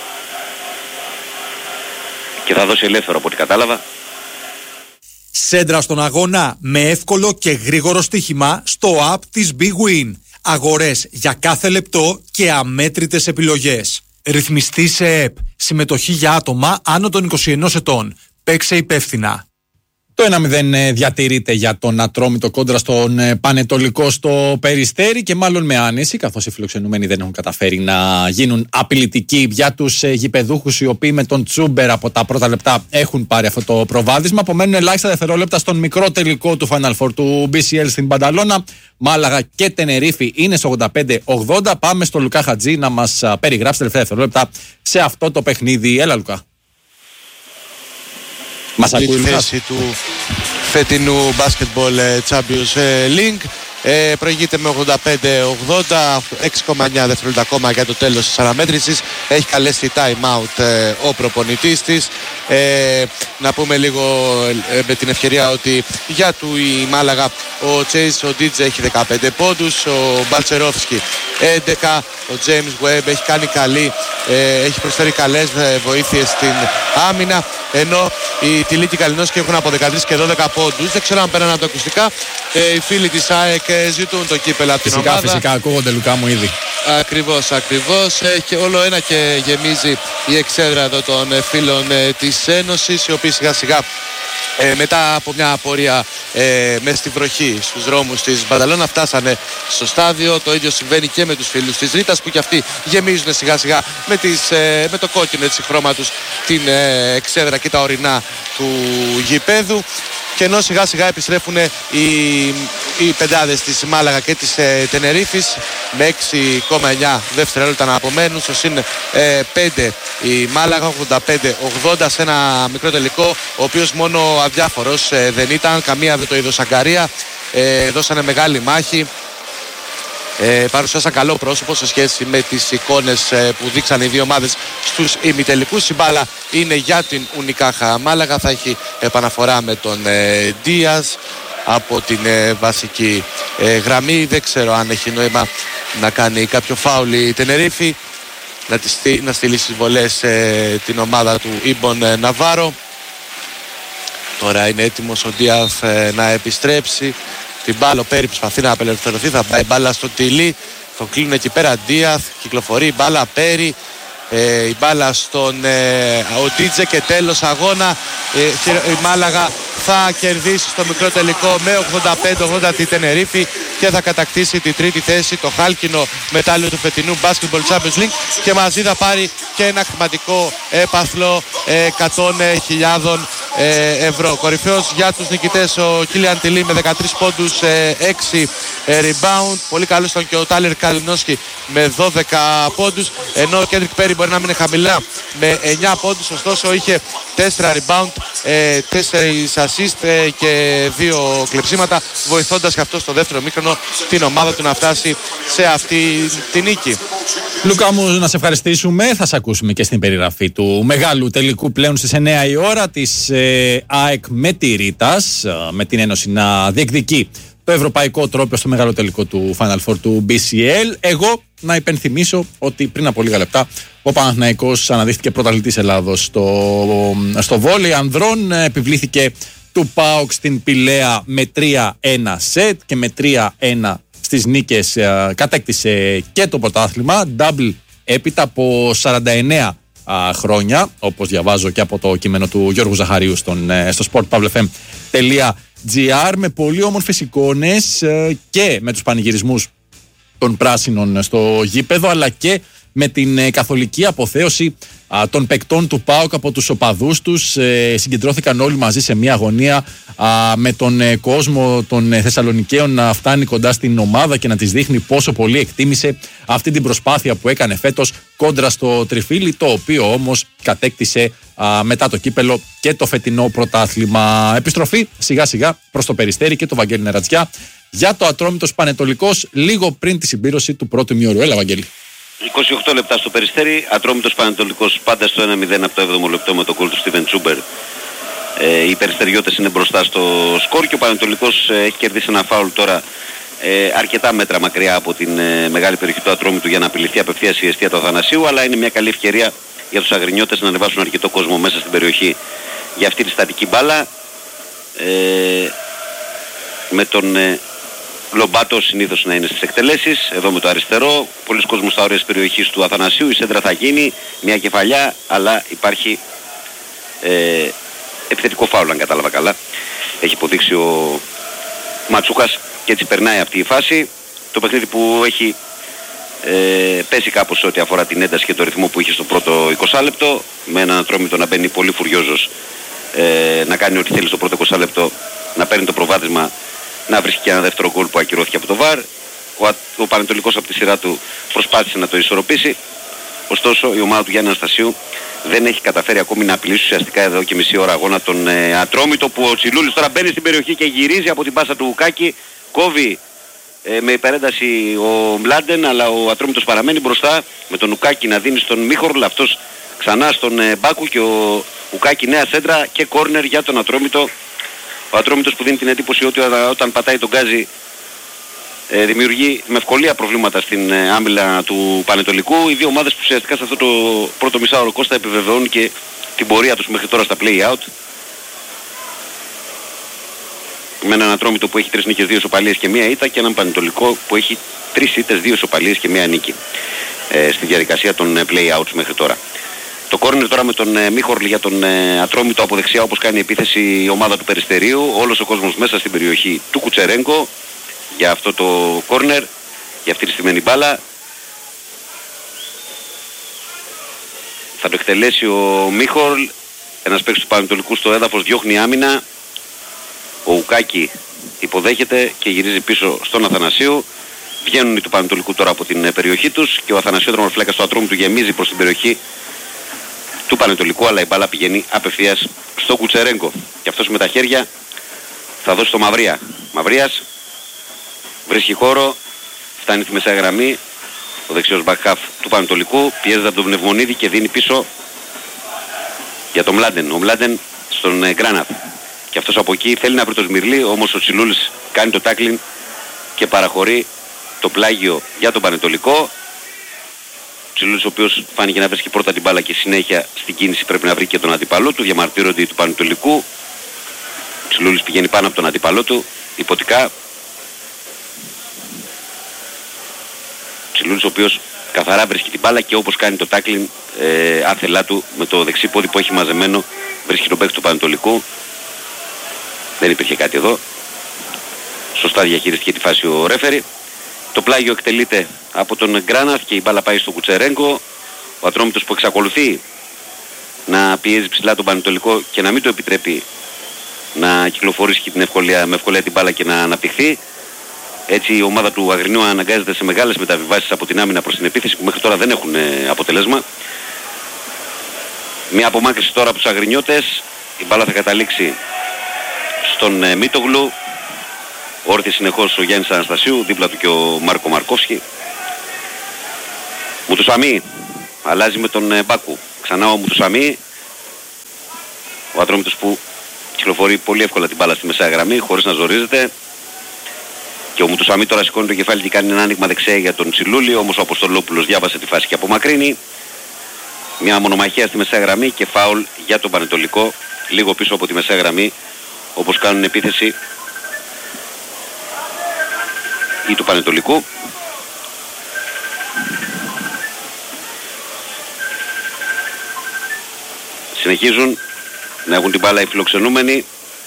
και θα δώσει ελεύθερο από ό,τι κατάλαβα. Σέντρα στον αγώνα με εύκολο και γρήγορο στοίχημα στο app της Big Win. Αγορές για κάθε λεπτό και αμέτρητες επιλογές. Ρυθμιστή σε ΕΠ. Συμμετοχή για άτομα άνω των 21 ετών. Παίξε υπεύθυνα. Το 1-0 διατηρείται για τον Ατρόμητο κόντρα στον Πανετολικό στο Περιστέρι και μάλλον με άνεση, καθώς οι φιλοξενούμενοι δεν έχουν καταφέρει να γίνουν απειλητικοί για τους γηπεδούχους, οι οποίοι με τον Τσούμπερ από τα πρώτα λεπτά έχουν πάρει αυτό το προβάδισμα. Απομένουν ελάχιστα δευτερόλεπτα στον μικρό τελικό του Final Four του BCL στην Πανταλώνα. Μάλαγα και Τενερίφη είναι στο 85-80. Πάμε στο Λουκά Χατζή να μας περιγράψει τελευταία δευτερόλεπτα σε αυτό το παιχνίδι. Έλα, Λουκά. Μας ακούει η θέση του φετινού Basketball Champions League. Προηγείται με 85-80, 6,9 δευτερόλεπτα ακόμα για το τέλος της αναμέτρησης. Έχει καλέσει time out ο προπονητής της. Να πούμε λίγο με την ευκαιρία ότι για του η Μάλαγα ο Τσέις, ο Ντίτζε έχει 15 πόντους, ο Μπαλτσερόφσκι 11, ο James Webb έχει κάνει έχει προσφέρει καλές βοήθειες στην άμυνα, ενώ οι Τιλίκη Καλινόσκοι έχουν από 13 και 12 πόντους. Δεν ξέρω αν πέραν από τα ακουστικά. Οι φίλοι της ΑΕΚ ζητούν το κύπελο από την ομάδα. Φυσικά ακούγονται, Λουκά μου, ήδη. Ακριβώς. Και όλο ένα και γεμίζει η εξέδρα εδώ των φίλων της Ένωσης, οι οποίοι σιγά σιγά μετά από μια απορία μέσα στη βροχή στους δρόμους της Μπανταλώνα φτάσανε στο στάδιο. Το ίδιο συμβαίνει και με τους φίλους της Ρήτας, που και αυτοί γεμίζουν σιγά σιγά με το κόκκινο χρώμα τους την εξέδρα και τα ορεινά του γηπέδου. Και ενώ σιγά σιγά επιστρέφουν οι πεντάδες της Μάλαγα και της Τενερίφης με 6,9 δευτερόλεπτα να απομένουν. Στο συν 5 η Μάλαγα, 85-80 σε ένα μικρό τελικό, ο οποίος μόνο αδιάφορος δεν ήταν, καμία δεν το είδος αγκαρία. Δώσανε μεγάλη μάχη. Παρουσιάσαν καλό πρόσωπο σε σχέση με τις εικόνες που δείξαν οι δύο ομάδες στους ημιτελικούς. Η μπάλα είναι για την Ουνικάχα Μάλαγα. Θα έχει επαναφορά με τον Ντίας από την βασική γραμμή. Δεν ξέρω αν έχει νόημα να κάνει κάποιο φάουλ η Τενερίφη, να στείλει στις βολές την ομάδα του Ιμπον Ναβάρο. Τώρα είναι έτοιμος ο Ντίας να επιστρέψει. Την μπάλα ο Πέρι προσπαθεί να απελευθερωθεί, θα πάει μπάλα στο Τιλί, τον κλείνουν εκεί πέρα Ντίαθ, κυκλοφορεί η μπάλα Πέρι, η μπάλα στον Οντίτζε και τέλος αγώνα. Η Μάλαγα θα κερδίσει στο μικρό τελικό με 85-80 τη Τενερίφη και θα κατακτήσει τη τρίτη θέση, το χάλκινο μετάλλιο του φετινού Basketball Champions League, και μαζί θα πάρει και ένα χρηματικό έπαθλο 100.000 ευρώ. Κορυφαίος για τους νικητές ο Κίλιαν Τιλί με 13 πόντους, 6 rebound. Πολύ καλός ήταν και ο Τάλερ Καλινόσκι με 12 πόντους, ενώ ο Κέντρικ Πέρι μπορεί να μείνει χαμηλά με 9 πόντους, ωστόσο είχε 4 rebound, 4 assist και 2 κλεψίματα, βοηθώντας και αυτό στο δεύτερο μήχρονο την ομάδα του να φτάσει σε αυτή τη νίκη. Λουκά μου, να σε ευχαριστήσουμε. Θα σε ακούσουμε και στην περιγραφή του μεγάλου τελικού πλέον στις 9 η ώρα της ΑΕΚ με τη Ρήτας, με την Ένωση να διεκδικεί το ευρωπαϊκό τρόπαιο στο μεγάλο τελικό του Final Four του BCL. Εγώ να υπενθυμίσω ότι πριν από λίγα λεπτά ο Παναθηναϊκός αναδείχθηκε πρωταθλητής Ελλάδος στο βόλεϊ ανδρών. Επιβλήθηκε του ΠΑΟΚ στην Πηλαία με 3-1 σετ και με 3-1 στις νίκες κατέκτησε και το πρωτάθλημα. Double έπειτα από 49 χρόνια, όπως διαβάζω και από το κείμενο του Γιώργου Ζαχαρίου στο sportpavlefm.gr, με πολύ όμορφες εικόνες και με τους πανηγυρισμούς των πράσινων στο γήπεδο, αλλά και με την καθολική αποθέωση των παικτών του ΠΑΟΚ από τους οπαδούς τους. Συγκεντρώθηκαν όλοι μαζί σε μια αγωνία με τον κόσμο των Θεσσαλονικαίων να φτάνει κοντά στην ομάδα και να της δείχνει πόσο πολύ εκτίμησε αυτή την προσπάθεια που έκανε φέτος κόντρα στο Τριφύλι, το οποίο όμως κατέκτησε μετά το κύπελο και το φετινό πρωτάθλημα. Επιστροφή σιγά σιγά προς το Περιστέρι και το Βαγγέλη Νερατζιά για το Ατρόμητος Πανετολικός λίγο πριν τη συμπλήρωση του πρώτου ημιωρού. Έλα, Βαγγέλη. 28 λεπτά στο Περιστέρι, Ατρόμητος Πανετολικός πάντα στο 1-0 από το 7ο λεπτό με το γκολ του Στίβεν Τσούμπερ. Οι Περιστεριώτες είναι μπροστά στο σκορ και ο Πανετολικός έχει κερδίσει ένα φάουλ τώρα αρκετά μέτρα μακριά από την μεγάλη περιοχή του Ατρόμητου για να απειληθεί απευθείας η εστία του Αθανασίου, αλλά είναι μια καλή ευκαιρία για τους αγρινιώτες να ανεβάσουν αρκετό κόσμο μέσα στην περιοχή για αυτή τη στατική μπάλα. Με τον Λομπάτο συνήθως να είναι στις εκτελέσεις, εδώ με το αριστερό, πολλοί κόσμος στα όρια της περιοχής του Αθανασίου, η σέντρα θα γίνει, μια κεφαλιά, αλλά υπάρχει επιθετικό φάουλ αν κατάλαβα καλά. Έχει υποδείξει ο Ματσούκας και έτσι περνάει αυτή η φάση. Το παιχνίδι που έχει πέσει κάπως ό,τι αφορά την ένταση και το ρυθμό που είχε στο πρώτο 20 λεπτό, με έναν Ατρόμητο να μπαίνει πολύ φουριόζος, να κάνει ό,τι θέλει στο πρώτο 20 λεπτό, να παίρνει το προβάδισμα, να βρίσκει και ένα δεύτερο γκολ που ακυρώθηκε από το ΒΑΡ. Ο Πανετολικός από τη σειρά του προσπάθησε να το ισορροπήσει. Ωστόσο η ομάδα του Γιάννη Αναστασίου δεν έχει καταφέρει ακόμη να απειλήσει ουσιαστικά εδώ και μισή ώρα αγώνα τον Ατρόμητο, που ο Τσιλούλης τώρα μπαίνει στην περιοχή και γυρίζει από την πάσα του Ουκάκη. Κόβει με υπερένταση ο Μλάντεν, αλλά ο Ατρόμητος παραμένει μπροστά με τον Ουκάκη να δίνει στον Μίχορλ, αυτός ξανά στον Μπάκου και ο Ουκάκη νέα σέντρα και κόρνερ για τον Ατρόμητο. Ο Ατρόμητος που δίνει την εντύπωση ότι όταν πατάει τον γκάζι δημιουργεί με ευκολία προβλήματα στην άμυλα του Πανετολικού. Οι δύο ομάδες που ουσιαστικά σε αυτό το πρώτο μισάωρο Κώστα επιβεβαιώνουν και την πορεία τους μέχρι τώρα στα play-out. Με έναν Ατρόμητο που έχει 3 νίκες, 2 ισοπαλίες και 1 ήττα και έναν Πανετολικό που έχει 3 ήττες, 2 ισοπαλίες και 1 νίκη στη διαδικασία των play-outs μέχρι τώρα. Το κόρνερ τώρα με τον Μίχορλ για τον Ατρόμητο από δεξιά, όπως κάνει επίθεση η ομάδα του Περιστερίου. Όλος ο κόσμος μέσα στην περιοχή του Κουτσερέγκο για αυτό το κόρνερ, για αυτή τη στημένη μπάλα. Θα το εκτελέσει ο Μίχορλ, ένας παίκτης του Πανετολικού στο έδαφος, διώχνει άμυνα. Ο Ουκάκη υποδέχεται και γυρίζει πίσω στον Αθανασίου. Βγαίνουν οι του Πανετολικού τώρα από την περιοχή τους και ο Αθανασίου, τερματοφύλακας του Ατρόμητου, γεμίζει προς την περιοχή του Πανετολικού, αλλά η μπάλα πηγαίνει απευθείας στο Κουτσερέγκο και αυτός με τα χέρια θα δώσει στο Μαυρία. Μαυρίας βρίσκει χώρο, φτάνει στη μεσαία γραμμή, ο δεξιός μπακχάφ του Πανετολικού, πιέζεται από τον Πνευμονίδη και δίνει πίσω για τον Μλάντεν. Ο Μλάντεν στον Γκράναθ και αυτός από εκεί θέλει να βρει το Σμυρλί, όμως ο Τσιλούλης κάνει το τάκλιν και παραχωρεί το πλάγιο για τον Πανετολικό. Ο Τσιλούλης, ο οποίος φάνηκε να βρίσκει πρώτα την μπάλα και συνέχεια στην κίνηση πρέπει να βρει και τον αντίπαλό του, διαμαρτύρονται του Πανετολικού. Ο Τσιλούλης πηγαίνει πάνω από τον αντίπαλό του, υποτικά. Ο Τσιλούλης, ο οποίος καθαρά βρίσκει την μπάλα και όπως κάνει το τάκλιν άθελά του με το δεξί πόδι που έχει μαζεμένο, βρίσκει τον παίκτη του Πανετολικού. Δεν υπήρχε κάτι εδώ. Σωστά διαχειριστηκε τη φάση ο ρέφερι. Το πλάγιο εκτελείται από τον Γκράναθ και η μπάλα πάει στο Κουτσερέγκο. Ο Ατρόμητος που εξακολουθεί να πιέζει ψηλά τον Πανετολικό και να μην το επιτρέπει να κυκλοφορήσει με ευκολία την μπάλα και να αναπτυχθεί. Έτσι η ομάδα του Αγρινίου αναγκάζεται σε μεγάλες μεταβιβάσεις από την άμυνα προς την επίθεση που μέχρι τώρα δεν έχουν αποτελέσμα. Μια απομάκρυση τώρα από τους Αγρινιώτες. Η μπάλα θα καταλήξει στον Μίτογλου. Όρθιε συνεχώς ο Γιάννης Αναστασίου, δίπλα του και ο Μάρκο Μαρκόφσκι. Μουτουσαμί αλλάζει με τον Μπάκου. Ξανά ο Μουτουσαμί. Ο Ατρόμητος που κυκλοφορεί πολύ εύκολα την μπάλα στη μεσαία γραμμή χωρίς να ζορίζεται. Και ο Μουτουσαμί τώρα σηκώνει το κεφάλι και κάνει ένα άνοιγμα δεξιά για τον Τσιλούλη. Όμως ο Αποστολόπουλος διάβασε τη φάση και απομακρύνει. Μια μονομαχία στη μεσαία γραμμή και φάουλ για τον Πανετολικό. Λίγο πίσω από τη μεσαία γραμμή, όπως κάνουν επίθεση ή του Πανετολικού. Συνεχίζουν να έχουν την μπάλα οι φιλοξενούμενοι.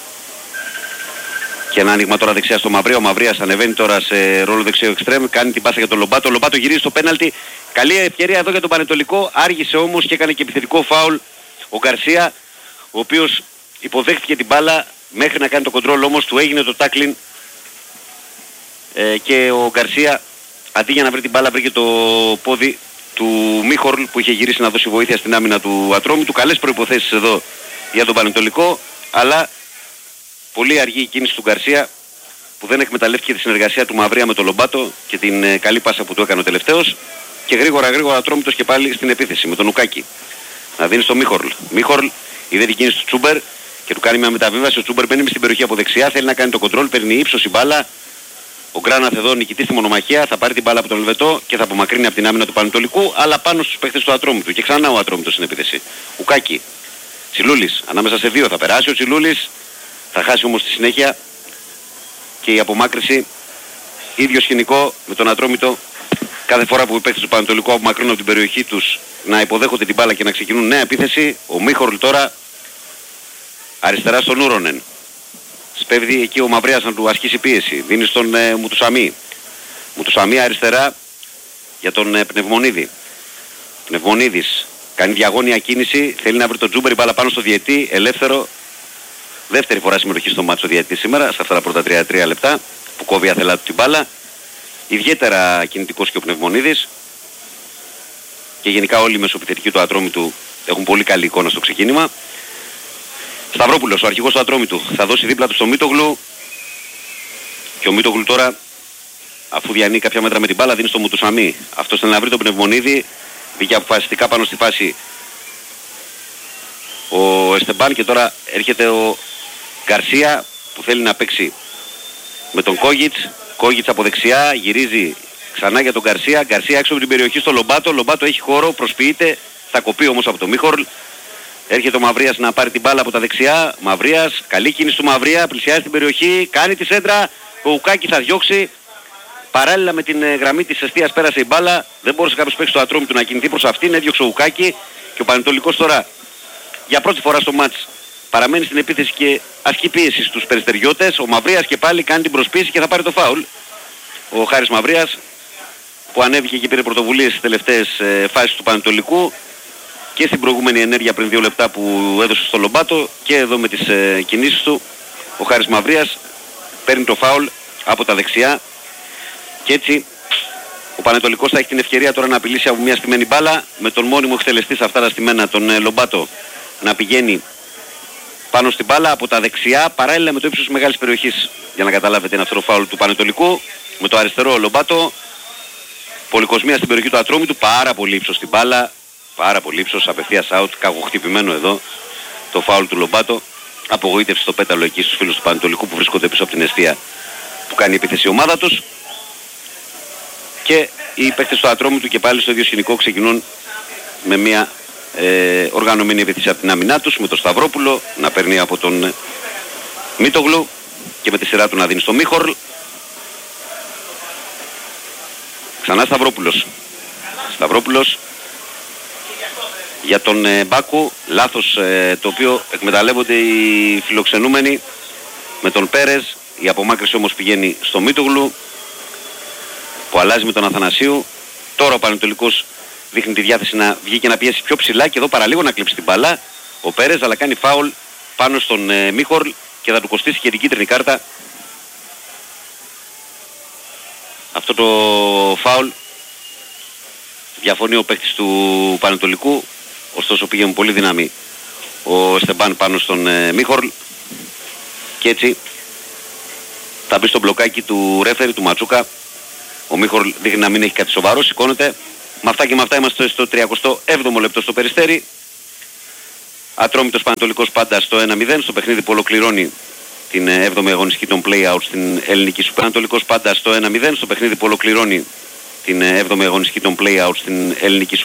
Και ένα άνοιγμα τώρα δεξιά στο Μαυρία. Ο Μαυρίας ανεβαίνει τώρα σε ρόλο δεξιό εξτρέμ. Κάνει την πάσα για τον Λομπάτο. Ο Λομπάτο γυρίζει στο πέναλτι. Καλή ευκαιρία εδώ για τον Πανετολικό. Άργησε όμως και έκανε και επιθετικό φάουλ ο Γκαρσία, ο οποίος υποδέχτηκε την μπάλα μέχρι να κάνει το κοντρόλ, όμως του έγινε το τάκλιν και ο Γκαρσία αντί για να βρει την μπάλα βρήκε το πόδι του Μίχορλ που είχε γυρίσει να δώσει βοήθεια στην άμυνα του Ατρόμητου. Καλές προϋποθέσεις εδώ για τον Πανετολικό, αλλά πολύ αργή η κίνηση του Γκαρσία που δεν εκμεταλλεύτηκε τη συνεργασία του Μαυρία με τον Λομπάτο και την καλή πάσα που του έκανε ο τελευταίος. Και γρήγορα Ατρόμητος και πάλι στην επίθεση με τον Ουκάκη. Να δίνει στο Μίχορλ. Μίχορλ είδε την κίνηση του Τσούμπερ και του κάνει μια μεταβίβαση. Ο Τσούμπερ μπαίνει στην περιοχή από δεξιά, θέλει να κάνει το κοντρόλ, παίρνει ύψος η μπάλα. Ο Γκράναθ εδώ νικητής στη μονομαχία, θα πάρει την μπάλα από τον Ελβετό και θα απομακρύνει από την άμυνα του Πανετολικού, αλλά πάνω στους παίχτες του Ατρόμητου. Και ξανά ο Ατρόμητος στην επίθεση. Ουκάκη. Τσιλούλης. Ανάμεσα σε δύο θα περάσει ο Τσιλούλης. Θα χάσει όμως τη συνέχεια και η απομάκρυση. Ίδιο σκηνικό με τον Ατρόμητο. Κάθε φορά που οι παίκτες του Πανετολικού απομακρύνουν από την περιοχή τους να υποδέχονται την μπάλα και να ξεκινούν νέα επίθεση. Ο Μίχορλ τώρα αριστερά στον Ούρονεν. Σπέβδει εκεί ο Μαυρίας να του ασκήσει πίεση. Δίνει στον Μουτουσαμί. Μουτουσαμί αριστερά για τον Πνευμονίδη. Πνευμονίδης κάνει διαγώνια κίνηση. Θέλει να βρει τον Τζούμπερ, η μπάλα πάνω στο διαιτή. Ελεύθερο. Δεύτερη φορά συμμετοχή στο μάτσο διαιτή σήμερα, σε αυτά τα πρώτα 3 λεπτά που κόβει άθελά του την μπάλα. Ιδιαίτερα κινητικός και ο Πνευμονίδης. Και γενικά όλοι οι μεσοπιθετικοί του Ατρόμητου έχουν πολύ καλή εικόνα στο ξεκίνημα. Σταυρόπουλος, ο αρχηγός του Ατρόμητου, θα δώσει δίπλα του στο Μίτογλου. Και ο Μίτογλου τώρα αφού διανύει κάποια μέτρα με την μπάλα, δίνει στο Μουτουσαμί. Αυτός θέλει να βρει τον Πνευμονίδη, βγήκε αποφασιστικά πάνω στη φάση ο Εστεμπάν και τώρα έρχεται ο Γκαρσία που θέλει να παίξει με τον Κόγιτς. Κόγιτς από δεξιά, γυρίζει ξανά για τον Γκαρσία. Γκαρσία έξω από την περιοχή στο Λομπάτο. Λομπάτο έχει χώρο, προσποιείται, θα κοπεί όμως από το Μίχορλ. Έρχεται ο Μαυρίας να πάρει την μπάλα από τα δεξιά. Μαυρίας, καλή κίνηση του Μαυρία, πλησιάζει την περιοχή, κάνει τη σέντρα. Ο Ουκάκη θα διώξει. Παράλληλα με την γραμμή της εστίας πέρασε η μπάλα. Δεν μπορούσε κάποιος παίξει το ατρόμι του να κινηθεί προς αυτήν. Έδιωξε ο Ουκάκη και ο Πανετολικός τώρα για πρώτη φορά στο μάτς παραμένει στην επίθεση και ασκεί πίεση στους περιστεριώτες. Ο Μαυρίας και πάλι κάνει την προσποίηση και θα πάρει το φάουλ. Ο Χάρης Μαυρίας που ανέβηκε και πήρε πρωτοβουλίες στις τελευταίες φάσεις του Πανετολικού και στην προηγούμενη ενέργεια πριν 2 λεπτά που έδωσε στο Λομπάτο και εδώ με τις κινήσεις του. Ο Χάρης Μαυρίας παίρνει το φάουλ από τα δεξιά και έτσι ο Πανετολικός θα έχει την ευκαιρία τώρα να απειλήσει από μια στημένη μπάλα με τον μόνιμο εκτελεστή σε αυτά τα στημένα τον Λομπάτο να πηγαίνει πάνω στην μπάλα από τα δεξιά παράλληλα με το ύψος της μεγάλης περιοχής, για να καταλάβετε είναι αυτό το φάουλ του Πανετολικού. Με το αριστερό Λομπάτο, πολυκοσμία στην περιοχή του Ατρόμητου, πάρα πολύ ύψος στην μπάλα, πάρα πολύ ύψος, απευθείας out, κακοχτυπημένο εδώ το φάουλ του Λομπάτο. Απογοήτευση στο πέταλο εκεί στους φίλους του Πανετολικού που βρίσκονται πίσω από την εστία που κάνει επίθεση η ομάδα τους. Και οι παίκτες του Ατρόμητου και πάλι στο ίδιο σκηνικό ξεκινούν με μια οργανωμένη επίθεση από την άμυνά τους, με τον Σταυρόπουλο να παίρνει από τον Μίτογλου και με τη σειρά του να δίνει στο Μίχορλ. Ξανά Σταυρόπουλος για τον Μπάκου, λάθος το οποίο εκμεταλλεύονται οι φιλοξενούμενοι με τον Πέρες. Η απομάκρυση όμως πηγαίνει στο Μίτογλου που αλλάζει με τον Αθανασίου. Τώρα ο Πανετολικός δείχνει τη διάθεση να βγει και να πιέσει πιο ψηλά και εδώ παραλίγο να κλείψει την μπάλα ο Πέρες, αλλά κάνει φάουλ πάνω στον Μίχορλ και θα του κοστίσει και την κίτρινη κάρτα. Αυτό το φάουλ διαφωνεί ο παίκτης του Πανετολικού, ωστόσο πήγε με πολύ δύναμη ο Εστεμπάν πάνω στον Μίχορλ και έτσι θα μπει στο μπλοκάκι του ρέφερη του Ματσούκα. Ο Μίχορλ δείχνει να μην έχει κάτι σοβαρό, σηκώνεται. Με αυτά και με αυτά είμαστε στο 37ο λεπτό στο Περιστέρι. Ατρόμητος Πανετολικός πάντα στο 1-0 στο παιχνίδι που ολοκληρώνει την 7η αγωνιστική των play-out στην ελληνική Σούπερ. Πανετολικός πάντα στο 1-0 στο παιχνίδι που ολοκληρώνει την 7η αγωνιστική των play-out στην ελληνική